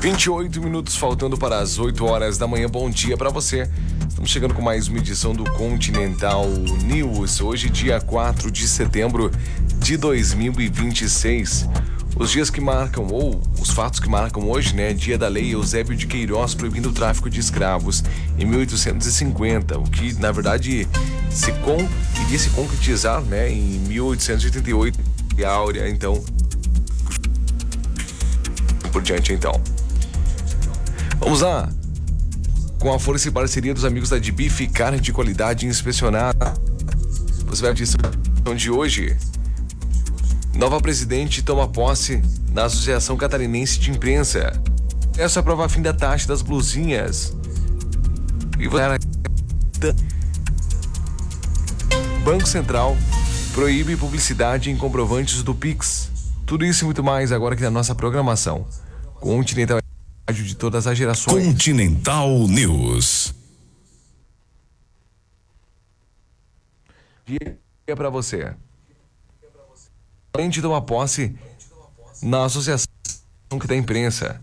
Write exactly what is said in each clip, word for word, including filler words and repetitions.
vinte e oito minutos faltando para as oito horas da manhã. Bom dia para você. Estamos chegando com mais uma edição do Continental News. Hoje, dia quatro de setembro de dois mil e vinte e seis. Os dias que marcam, ou os fatos que marcam hoje, né? Dia da Lei Eusébio de Queiroz proibindo o tráfico de escravos em mil oitocentos e cinquenta, o que, na verdade, se con... iria se concretizar, né? Em mil oitocentos e oitenta e oito. E a Áurea, então... Por diante, então. Vamos lá. Com a força e parceria dos amigos da D B, carne de qualidade inspecionada. Você vai ver a edição de hoje. Nova presidente toma posse na Associação Catarinense de Imprensa. Essa aprova fim da taxa das blusinhas. E Banco Central proíbe publicidade em comprovantes do Pix. Tudo isso e muito mais agora aqui na nossa programação. Continental de todas as gerações. Continental News. Dia para você. Além de tomar posse na Associação da Imprensa.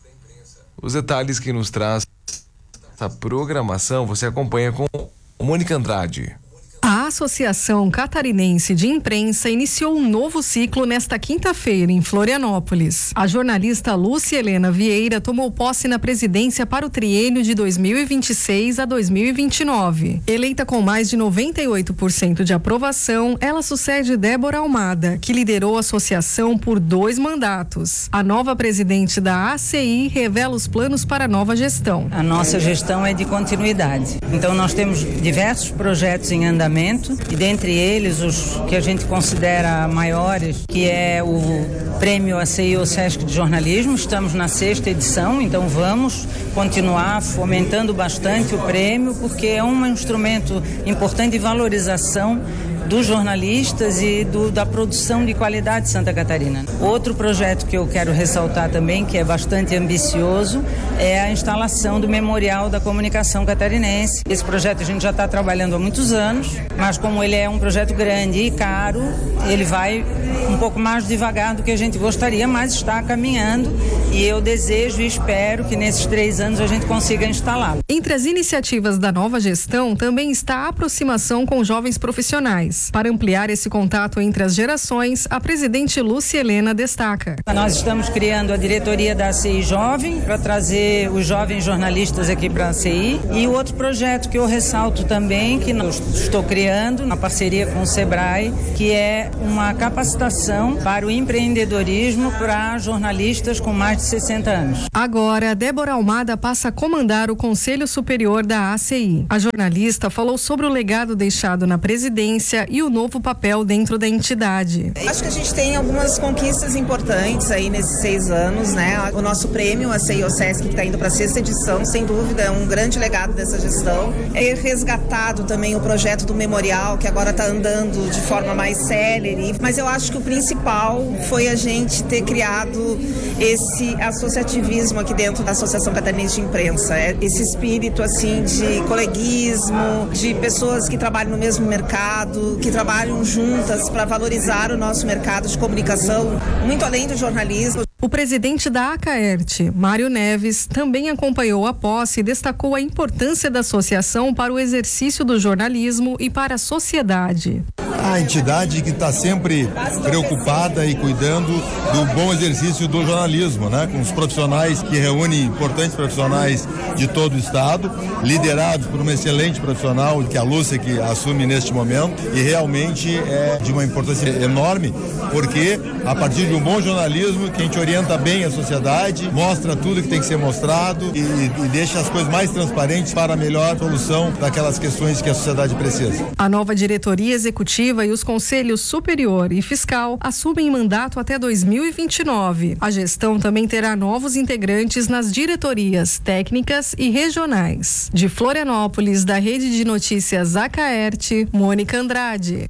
Os detalhes que nos traz essa programação você acompanha com Mônica Andrade. A Associação Catarinense de Imprensa iniciou um novo ciclo nesta quinta-feira em Florianópolis. A jornalista Lúcia Helena Vieira tomou posse na presidência para o triênio de dois mil e vinte e seis a dois mil e vinte e nove. Eleita com mais de noventa e oito por cento de aprovação, ela sucede Débora Almada, que liderou a associação por dois mandatos. A nova presidente da A C I revela os planos para a nova gestão. A nossa gestão é de continuidade. Então nós temos diversos projetos em andamento, e dentre eles os que a gente considera maiores, que é o Prêmio A C I ou Sesc de Jornalismo. Estamos na sexta edição, então vamos continuar fomentando bastante o prêmio, porque é um instrumento importante de valorização dos jornalistas e do, da produção de qualidade de Santa Catarina. Outro projeto que eu quero ressaltar também, que é bastante ambicioso, é a instalação do Memorial da Comunicação Catarinense. Esse projeto a gente já está trabalhando há muitos anos, mas como ele é um projeto grande e caro, ele vai um pouco mais devagar do que a gente gostaria, mas está caminhando e eu desejo e espero que nesses três anos a gente consiga instalá-lo. Entre as iniciativas da nova gestão também está a aproximação com jovens profissionais. Para ampliar esse contato entre as gerações, a presidente Lúcia Helena destaca. Nós estamos criando a diretoria da A C I Jovem para trazer os jovens jornalistas aqui para a A C I, e o outro projeto que eu ressalto também, que eu estou criando na parceria com o Sebrae, que é uma capacitação para o empreendedorismo para jornalistas com mais de sessenta anos. Agora, Débora Almada passa a comandar o Conselho Superior da A C I. A jornalista falou sobre o legado deixado na presidência e o novo papel dentro da entidade. Acho que a gente tem algumas conquistas importantes aí nesses seis anos, né? O nosso prêmio, a C I O Sesc, que está indo para a sexta edição, sem dúvida, é um grande legado dessa gestão. É resgatado também o projeto do memorial, que agora está andando de forma mais célere, mas eu acho que o principal foi a gente ter criado esse associativismo aqui dentro da Associação Catarinense de Imprensa, é esse espírito assim de coleguismo, de pessoas que trabalham no mesmo mercado, que trabalham juntas para valorizar o nosso mercado de comunicação, muito além do jornalismo. O presidente da Acaerte, Mário Neves, também acompanhou a posse e destacou a importância da associação para o exercício do jornalismo e para a sociedade. A entidade que está sempre preocupada e cuidando do bom exercício do jornalismo, né? Com os profissionais que reúnem importantes profissionais de todo o estado, liderados por uma excelente profissional, que é a Lúcia, que assume neste momento, e realmente é de uma importância enorme, porque a partir de um bom jornalismo que a gente orienta bem a sociedade, mostra tudo que tem que ser mostrado e, e deixa as coisas mais transparentes para a melhor solução daquelas questões que a sociedade precisa. A nova diretoria executiva e os conselhos superior e fiscal assumem mandato até dois mil e vinte e nove. A gestão também terá novos integrantes nas diretorias técnicas e regionais. De Florianópolis, da Rede de Notícias Acaerte, Mônica Andrade.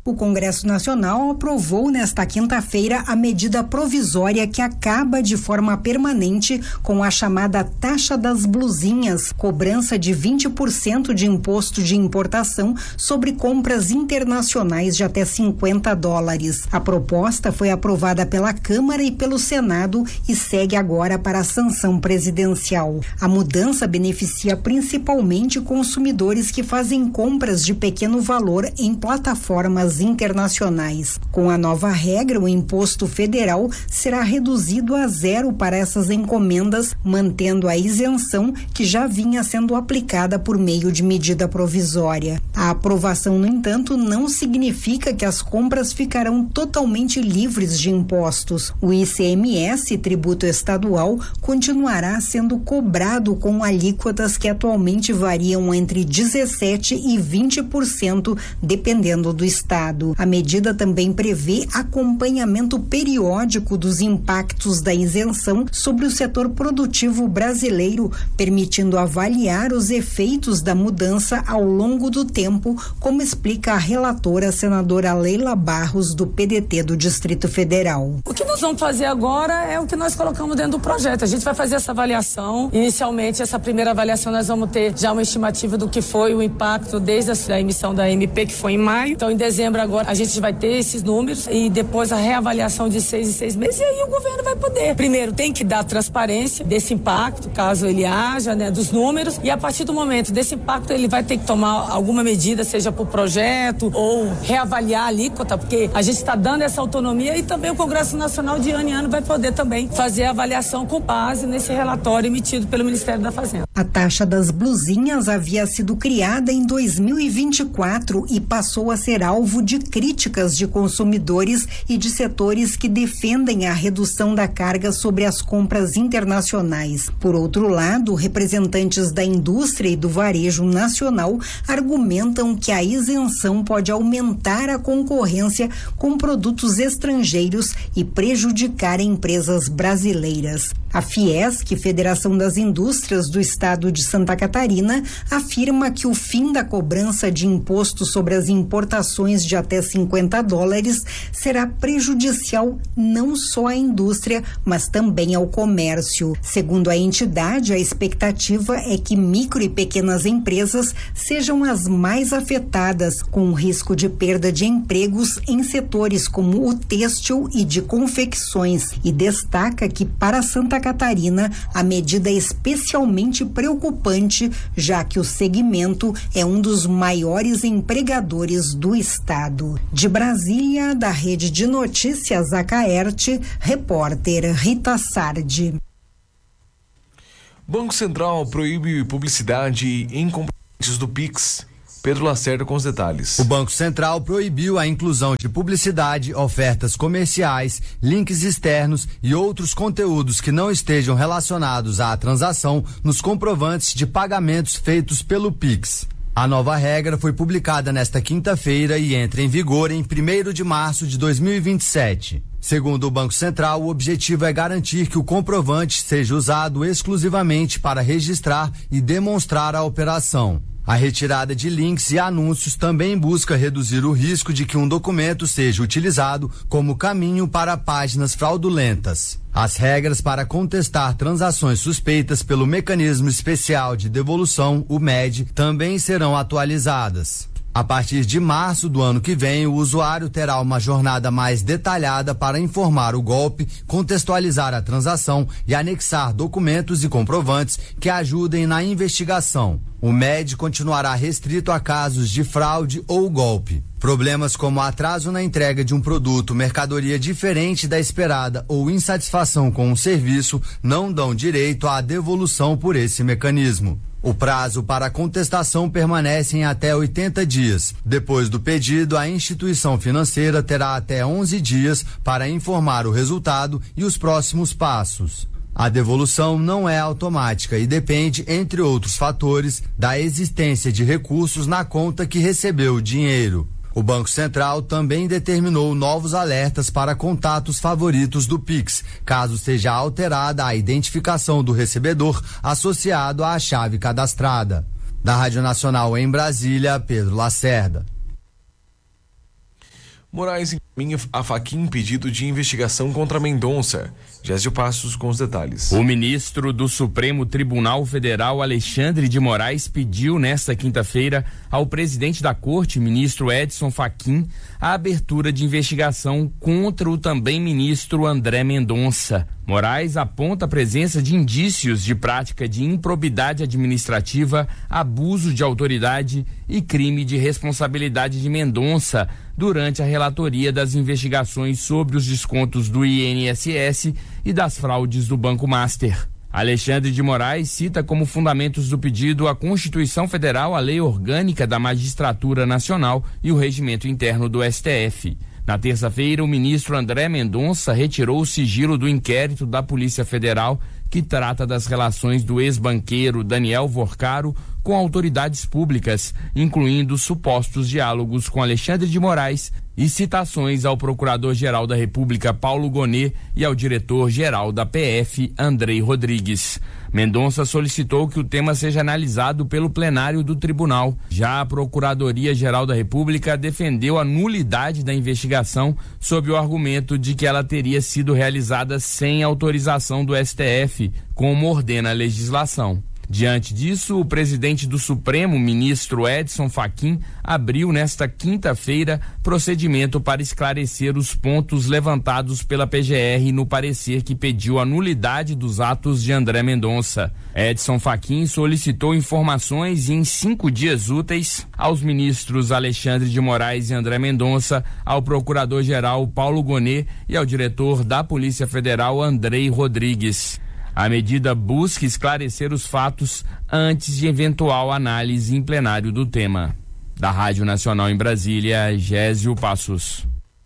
O Congresso Nacional aprovou nesta quinta-feira a medida provisória que acaba de forma permanente com a chamada taxa das blusinhas, cobrança de vinte por cento de imposto de importação sobre compras internacionais de até cinquenta dólares. A proposta foi aprovada pela Câmara e pelo Senado e segue agora para a sanção presidencial. A mudança beneficia principalmente consumidores que fazem compras de pequeno valor em plataformas internacionais. Com a nova regra, o imposto federal será reduzido a zero para essas encomendas, mantendo a isenção que já vinha sendo aplicada por meio de medida provisória. A aprovação, no entanto, não significa que as compras ficarão totalmente livres de impostos. O I C M S, tributo estadual, continuará sendo cobrado com alíquotas que atualmente variam entre dezessete por cento e vinte por cento, dependendo do estado. A medida também prevê acompanhamento periódico dos impactos da isenção sobre o setor produtivo brasileiro, permitindo avaliar os efeitos da mudança ao longo do tempo, como explica a relatora senadora Leila Barros, do P D T do Distrito Federal. O que nós vamos fazer agora é o que nós colocamos dentro do projeto. A gente vai fazer essa avaliação. Inicialmente, essa primeira avaliação, nós vamos ter já uma estimativa do que foi o impacto desde a emissão da M P, que foi em maio. Então, em dezembro agora, a gente vai ter esses números e depois a reavaliação de seis em seis meses, e aí o governo vai poder. Primeiro, tem que dar transparência desse impacto, caso ele haja, né, dos números, e a partir do momento desse impacto, ele vai ter que tomar alguma medida, seja por projeto ou reavaliar a alíquota, porque a gente está dando essa autonomia, e também o Congresso Nacional de ano em ano vai poder também fazer a avaliação com base nesse relatório emitido pelo Ministério da Fazenda. A taxa das blusinhas havia sido criada em dois mil e vinte e quatro e passou a ser alvo de críticas de consumidores e de setores que defendem a redução da carga sobre as compras internacionais. Por outro lado, representantes da indústria e do varejo nacional argumentam que a isenção pode aumentar a concorrência com produtos estrangeiros e prejudicar empresas brasileiras. A Fiesc, Federação das Indústrias do Estado de Santa Catarina, afirma que o fim da cobrança de imposto sobre as importações de até cinquenta dólares será prejudicial não só à indústria, mas também ao comércio. Segundo a entidade, a expectativa é que micro e pequenas empresas sejam as mais afetadas, com o risco de perda de empregos em setores como o têxtil e de confecções, e destaca que para Santa Catarina a medida é especialmente preocupante, já que o segmento é um dos maiores empregadores do estado. De Brasília, da Rede de Notícias Acaerte, repórter Rita Sardi. Banco Central proíbe publicidade em componentes do Pix. Pedro Lacerda com os detalhes. O Banco Central proibiu a inclusão de publicidade, ofertas comerciais, links externos e outros conteúdos que não estejam relacionados à transação nos comprovantes de pagamentos feitos pelo Pix. A nova regra foi publicada nesta quinta-feira e entra em vigor em primeiro de março de dois mil e vinte e sete. Segundo o Banco Central, o objetivo é garantir que o comprovante seja usado exclusivamente para registrar e demonstrar a operação. A retirada de links e anúncios também busca reduzir o risco de que um documento seja utilizado como caminho para páginas fraudulentas. As regras para contestar transações suspeitas pelo Mecanismo Especial de Devolução, o M E D, também serão atualizadas. A partir de março do ano que vem, o usuário terá uma jornada mais detalhada para informar o golpe, contextualizar a transação e anexar documentos e comprovantes que ajudem na investigação. O M E D continuará restrito a casos de fraude ou golpe. Problemas como atraso na entrega de um produto, mercadoria diferente da esperada ou insatisfação com um serviço não dão direito à devolução por esse mecanismo. O prazo para a contestação permanece em até oitenta dias. Depois do pedido, a instituição financeira terá até onze dias para informar o resultado e os próximos passos. A devolução não é automática e depende, entre outros fatores, da existência de recursos na conta que recebeu o dinheiro. O Banco Central também determinou novos alertas para contatos favoritos do Pix, caso seja alterada a identificação do recebedor associado à chave cadastrada. Da Rádio Nacional em Brasília, Pedro Lacerda. Moraes encaminha a Fachin pedido de investigação contra Mendonça. Gésio Passos com os detalhes. O ministro do Supremo Tribunal Federal, Alexandre de Moraes, pediu nesta quinta-feira ao presidente da Corte, ministro Edson Fachin, a abertura de investigação contra o também ministro André Mendonça. Moraes aponta a presença de indícios de prática de improbidade administrativa, abuso de autoridade e crime de responsabilidade de Mendonça durante a relatoria das investigações sobre os descontos do I N S S e das fraudes do Banco Master. Alexandre de Moraes cita como fundamentos do pedido a Constituição Federal, a Lei Orgânica da Magistratura Nacional e o Regimento Interno do S T F. Na terça-feira, o ministro André Mendonça retirou o sigilo do inquérito da Polícia Federal que trata das relações do ex-banqueiro Daniel Vorcaro com autoridades públicas, incluindo supostos diálogos com Alexandre de Moraes e citações ao Procurador-Geral da República Paulo Gonet e ao Diretor-Geral da P F Andrei Rodrigues. Mendonça solicitou que o tema seja analisado pelo plenário do tribunal. Já a Procuradoria-Geral da República defendeu a nulidade da investigação sob o argumento de que ela teria sido realizada sem autorização do S T F, como ordena a legislação. Diante disso, o presidente do Supremo, ministro Edson Fachin, abriu nesta quinta-feira procedimento para esclarecer os pontos levantados pela P G R no parecer que pediu a nulidade dos atos de André Mendonça. Edson Fachin solicitou informações em cinco dias úteis aos ministros Alexandre de Moraes e André Mendonça, ao procurador-geral Paulo Gonet e ao diretor da Polícia Federal Andrei Rodrigues. A medida busca esclarecer os fatos antes de eventual análise em plenário do tema. Da Rádio Nacional em Brasília, Gésio Passos.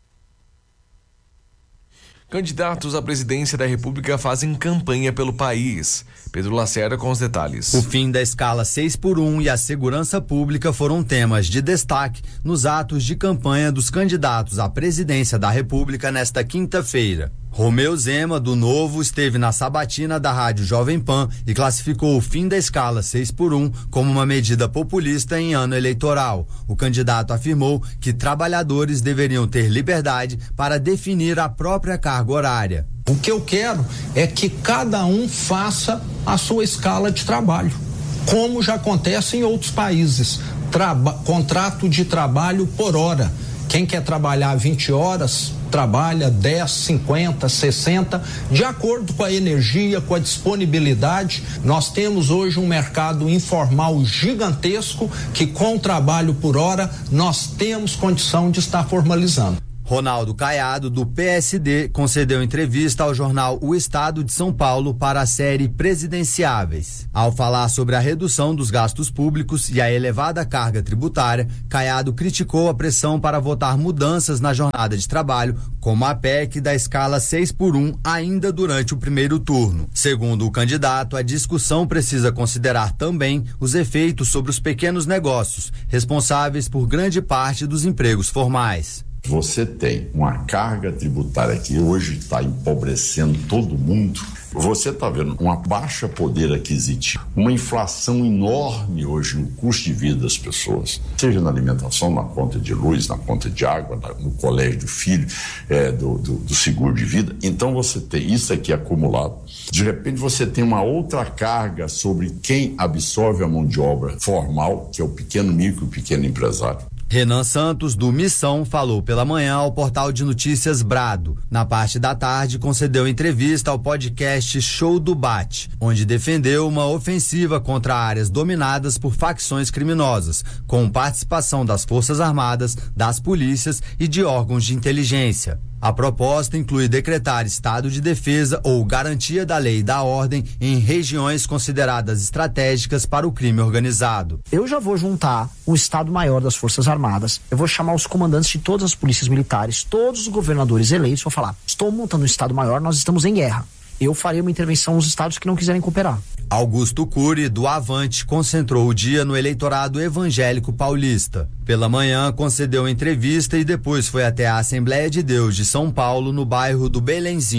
Candidatos à presidência da República fazem campanha pelo país. Pedro Lacerda com os detalhes. O fim da escala seis por um e a segurança pública foram temas de destaque nos atos de campanha dos candidatos à presidência da República nesta quinta-feira. Romeu Zema, do Novo, esteve na sabatina da Rádio Jovem Pan e classificou o fim da escala seis por um como uma medida populista em ano eleitoral. O candidato afirmou que trabalhadores deveriam ter liberdade para definir a própria carga horária. O que eu quero é que cada um faça a sua escala de trabalho, como já acontece em outros países. Traba- contrato de trabalho por hora. Quem quer trabalhar vinte horas, trabalha dez, cinquenta, sessenta, de acordo com a energia, com a disponibilidade. Nós temos hoje um mercado informal gigantesco que, com o trabalho por hora, nós temos condição de estar formalizando. Ronaldo Caiado, do P S D, concedeu entrevista ao jornal O Estado de São Paulo para a série Presidenciáveis. Ao falar sobre a redução dos gastos públicos e a elevada carga tributária, Caiado criticou a pressão para votar mudanças na jornada de trabalho, como a P E C da escala seis por um, ainda durante o primeiro turno. Segundo o candidato, a discussão precisa considerar também os efeitos sobre os pequenos negócios, responsáveis por grande parte dos empregos formais. Você tem uma carga tributária que hoje está empobrecendo todo mundo. Você está vendo um baixo poder aquisitivo, uma inflação enorme hoje no custo de vida das pessoas, seja na alimentação, na conta de luz, na conta de água, no colégio do filho, é, do, do, do seguro de vida. Então você tem isso aqui acumulado. De repente você tem uma outra carga sobre quem absorve a mão de obra formal, que é o pequeno micro e o pequeno empresário. Renan Santos, do Missão, falou pela manhã ao portal de notícias Brado. Na parte da tarde, concedeu entrevista ao podcast Show do Bate, onde defendeu uma ofensiva contra áreas dominadas por facções criminosas, com participação das Forças Armadas, das polícias e de órgãos de inteligência. A proposta inclui decretar estado de defesa ou garantia da lei e da ordem em regiões consideradas estratégicas para o crime organizado. Eu já vou juntar o Estado-Maior das Forças Armadas, eu vou chamar os comandantes de todas as polícias militares, todos os governadores eleitos, vou falar, estou montando um Estado-Maior, nós estamos em guerra. Eu farei uma intervenção nos estados que não quiserem cooperar. Augusto Cury, do Avante, concentrou o dia no eleitorado evangélico paulista. Pela manhã, concedeu entrevista e depois foi até a Assembleia de Deus de São Paulo, no bairro do Belenzinho.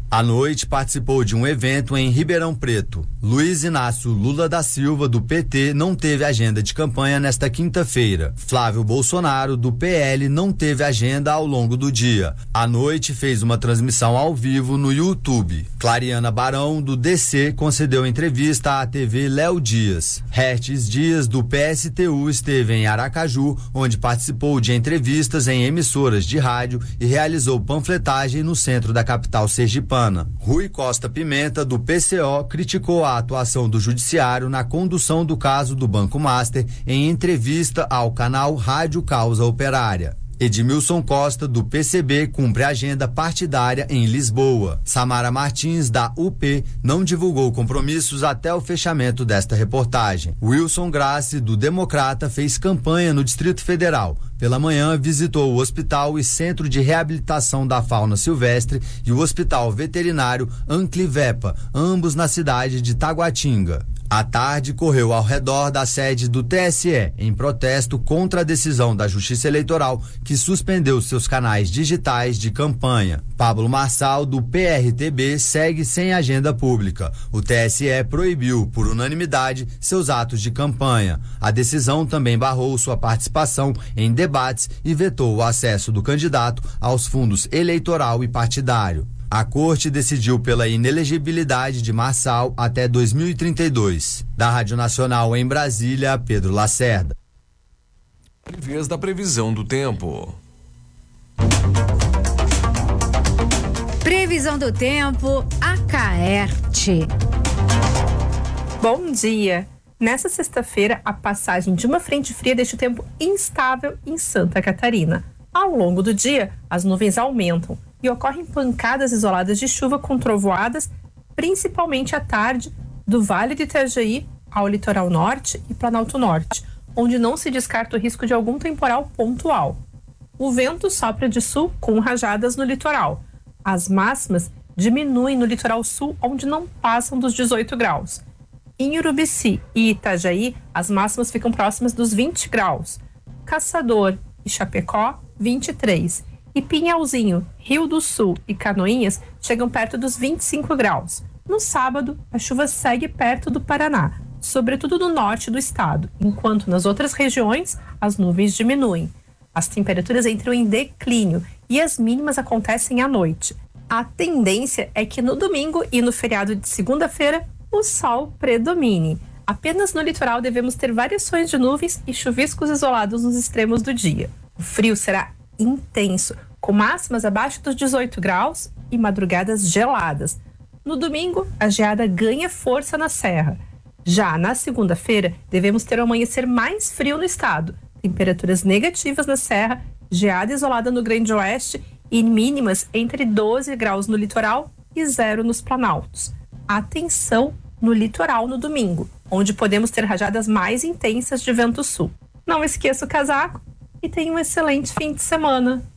À noite, participou de um evento em Ribeirão Preto. Luiz Inácio Lula da Silva, do P T, não teve agenda de campanha nesta quinta-feira. Flávio Bolsonaro, do P L, não teve agenda ao longo do dia. À noite, fez uma transmissão ao vivo no YouTube. Clariana Barão, do D C, concedeu entrevista à T V Léo Dias. Hertes Dias, do P S T U, esteve em Aracaju, onde participou de entrevistas em emissoras de rádio e realizou panfletagem no centro da capital sergipana. Rui Costa Pimenta, do P C O, criticou a atuação do judiciário na condução do caso do Banco Master em entrevista ao canal Rádio Causa Operária. Edmilson Costa, do P C B, cumpre agenda partidária em Lisboa. Samara Martins, da U P, não divulgou compromissos até o fechamento desta reportagem. Wilson Grassi, do Democrata, fez campanha no Distrito Federal. Pela manhã, visitou o Hospital e Centro de Reabilitação da Fauna Silvestre e o Hospital Veterinário Anclivepa, ambos na cidade de Taguatinga. À tarde, correu ao redor da sede do T S E, em protesto contra a decisão da Justiça Eleitoral, que suspendeu seus canais digitais de campanha. Pablo Marçal, do P R T B, segue sem agenda pública. O T S E proibiu, por unanimidade, seus atos de campanha. A decisão também barrou sua participação em debates e vetou o acesso do candidato aos fundos eleitoral e partidário. A corte decidiu pela inelegibilidade de Marçal até dois mil e trinta e dois. Da Rádio Nacional em Brasília, Pedro Lacerda. Vez da previsão do tempo. Previsão do tempo, Acaerte. Bom dia. Nessa sexta-feira, a passagem de uma frente fria deixa o tempo instável em Santa Catarina. Ao longo do dia, as nuvens aumentam e ocorrem pancadas isoladas de chuva com trovoadas, principalmente à tarde, do Vale de Itajaí ao litoral norte e Planalto Norte, onde não se descarta o risco de algum temporal pontual. O vento sopra de sul com rajadas no litoral. As máximas diminuem no litoral sul, onde não passam dos dezoito graus. Em Urubici e Itajaí, as máximas ficam próximas dos vinte graus. Caçador e Chapecó, vinte e três. E Pinhalzinho, Rio do Sul e Canoinhas chegam perto dos vinte e cinco graus. No sábado, a chuva segue perto do Paraná, sobretudo no norte do estado, enquanto nas outras regiões as nuvens diminuem. As temperaturas entram em declínio e as mínimas acontecem à noite. A tendência é que no domingo e no feriado de segunda-feira o sol predomine. Apenas no litoral devemos ter variações de nuvens e chuviscos isolados nos extremos do dia. O frio será intenso, com máximas abaixo dos dezoito graus e madrugadas geladas. No domingo, a geada ganha força na serra. Já na segunda-feira, devemos ter um amanhecer mais frio no estado. Temperaturas negativas na serra, geada isolada no Grande Oeste e mínimas entre doze graus no litoral e zero nos planaltos. Atenção no litoral no domingo, onde podemos ter rajadas mais intensas de vento sul. Não esqueça o casaco e tenha um excelente fim de semana.